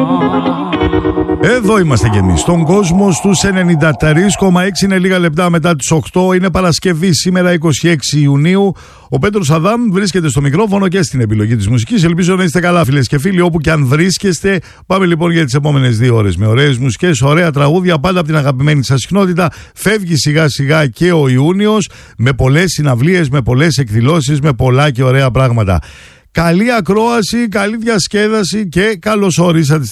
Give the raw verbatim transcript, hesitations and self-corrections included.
Εδώ είμαστε κι εμείς, στον κόσμο στους ενενήντα τρία κόμμα έξι, είναι λίγα λεπτά μετά τις οκτώ, είναι Παρασκευή σήμερα είκοσι έξι Ιουνίου. Ο Πέτρος Αδάμ βρίσκεται στο μικρόφωνο και στην επιλογή της μουσικής. Ελπίζω να είστε καλά, φίλες και φίλοι, όπου και αν βρίσκεστε. Πάμε λοιπόν για τις επόμενες δύο ώρες με ωραίες μουσικές, ωραία τραγούδια, πάντα από την αγαπημένη σας συχνότητα. Φεύγει σιγά σιγά και ο Ιούνιος, με πολλές συναυλίες, με πολλές εκδηλώσεις, με πολλά και ωραία πράγματα. Καλή ακρόαση, καλή διασκέδαση και καλώς ορίσατε